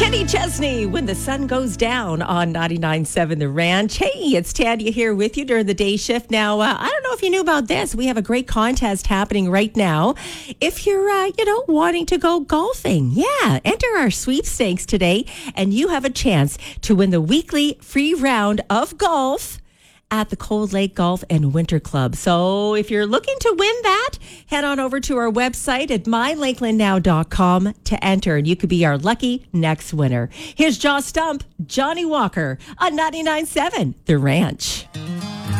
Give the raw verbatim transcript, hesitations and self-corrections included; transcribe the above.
Kenny Chesney, When the Sun Goes Down on ninety-nine point seven The Ranch. Hey, it's Tanya here with you during the day shift. Now, uh, I don't know if you knew about this. We have a great contest happening right now. If you're, uh, you know, wanting to go golfing, yeah, enter our sweepstakes today, and you have a chance to win the weekly free round of golf at the Cold Lake Golf and Winter Club. So if you're looking to win that, head on over to our website at my lakeland now dot com to enter, and you could be our lucky next winner. Here's Jaw Stump, Johnny Walker on ninety-nine point seven The Ranch.